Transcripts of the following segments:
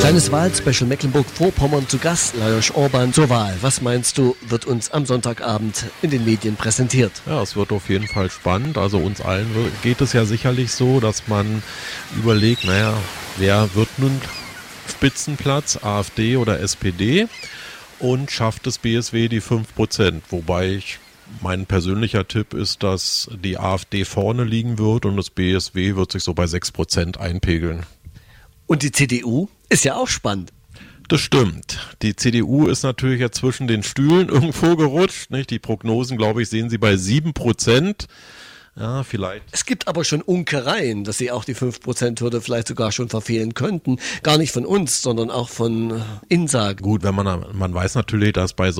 Kleines Wahlspecial Mecklenburg-Vorpommern zu Gast, Lajos Orban zur Wahl. Was meinst du, wird uns am Sonntagabend in den Medien präsentiert? Ja, es wird auf jeden Fall spannend. Also uns allen geht es ja sicherlich so, dass man überlegt, wer wird nun Spitzenplatz, AfD oder SPD? Und schafft es BSW die 5%? Wobei mein persönlicher Tipp ist, dass die AfD vorne liegen wird und das BSW wird sich so bei 6% einpegeln. Und die CDU ist ja auch spannend. Das stimmt. Die CDU ist natürlich jetzt zwischen den Stühlen irgendwo gerutscht. Nicht? Die Prognosen, glaube ich, sehen sie bei 7%. Ja, vielleicht. Es gibt aber schon Unkereien, dass sie auch die 5%-Hürde vielleicht sogar schon verfehlen könnten. Gar nicht von uns, sondern auch von INSA. Gut, wenn man weiß natürlich, dass bei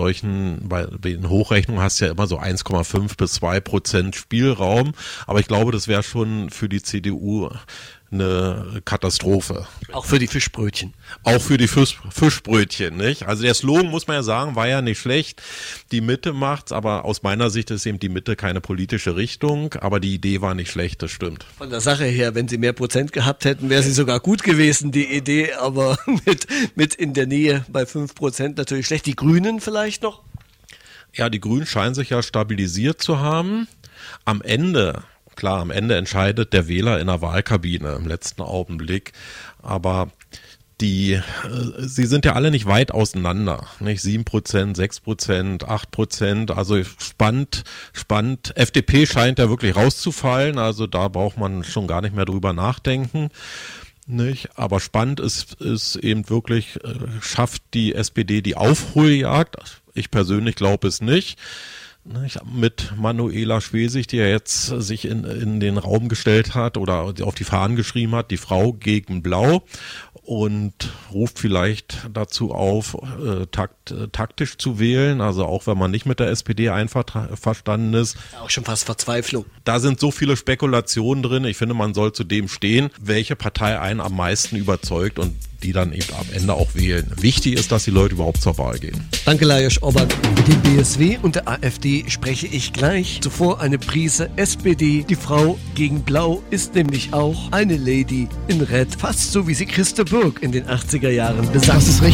den Hochrechnungen hast du ja immer so 1,5 bis 2% Spielraum. Aber ich glaube, das wäre schon für die CDU eine Katastrophe. Auch für die Fischbrötchen. Auch für die Fischbrötchen, nicht? Also der Slogan, muss man ja sagen, war ja nicht schlecht. Die Mitte macht's, aber aus meiner Sicht ist eben die Mitte keine politische Richtung, aber die Idee war nicht schlecht, das stimmt. Von der Sache her, wenn sie mehr Prozent gehabt hätten, wäre sie sogar gut gewesen, die Idee, aber mit in der Nähe bei 5% natürlich schlecht. Die Grünen vielleicht noch? Ja, die Grünen scheinen sich ja stabilisiert zu haben. Am Ende entscheidet der Wähler in der Wahlkabine im letzten Augenblick, aber sie sind ja alle nicht weit auseinander, nicht 7%, 6%, 8%, also spannend. FDP scheint ja wirklich rauszufallen, also da braucht man schon gar nicht mehr drüber nachdenken. Nicht? Aber spannend ist eben wirklich, schafft die SPD die Aufholjagd? Ich persönlich glaube es nicht. Mit Manuela Schwesig, die ja jetzt sich in den Raum gestellt hat oder auf die Fahnen geschrieben hat, die Frau gegen Blau, und ruft vielleicht dazu auf, taktisch zu wählen, also auch wenn man nicht mit der SPD einverstanden ist. Auch schon fast Verzweiflung. Da sind so viele Spekulationen drin. Ich finde, man soll zu dem stehen, welche Partei einen am meisten überzeugt und die dann eben am Ende auch wählen. Wichtig ist, dass die Leute überhaupt zur Wahl gehen. Danke, Lajos Orban. Mit dem BSW und der AfD spreche ich gleich. Zuvor eine Prise SPD. Die Frau gegen Blau ist nämlich auch eine Lady in Red. Fast so, wie sie Christa Burg in den 80er Jahren besaß.